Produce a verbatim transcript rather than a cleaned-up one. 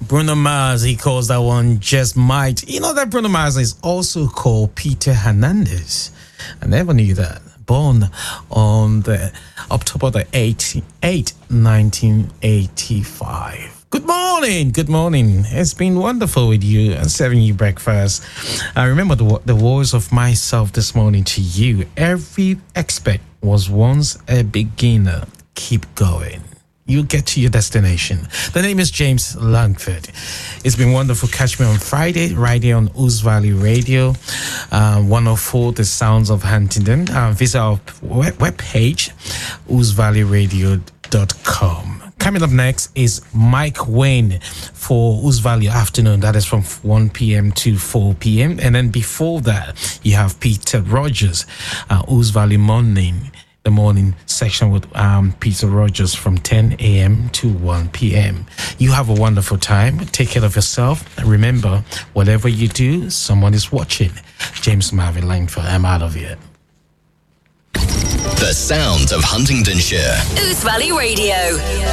Bruno Mars, he calls that one Just Might. You know that Bruno Mars is also called Peter Hernandez. I never knew that. Born on the October the eighth, nineteen eighty-five. Good morning, good morning. It's been wonderful with you and serving you breakfast. I remember the, the words of myself this morning to you. Every expert was once a beginner. Keep going. You'll get to your destination. The name is James Langford. It's been wonderful. Catch me on Friday, right here on Ouse Valley Radio, uh, one oh four, The Sounds of Huntingdon. Uh, visit our web webpage, ouse valley radio dot com. Coming up next is Mike Wayne for Ouse Valley Afternoon. That is from one p.m. to four p.m. And then before that, you have Peter Rogers, uh, Ouse Valley Morning. The morning section with um, Peter Rogers from ten a.m. to one p.m. You have a wonderful time. Take care of yourself. And remember, whatever you do, someone is watching. James Marvin Langford, I'm out of here. The sounds of Huntingdonshire. Ouse Valley Radio.